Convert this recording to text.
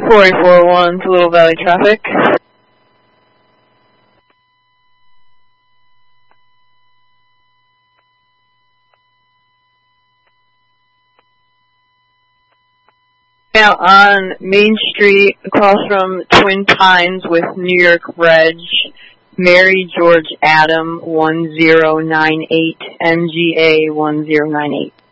4841 to Little Valley traffic. Now on Main Street, across from Twin Pines with New York Reg, Mary George Adam 1098, MGA 1098.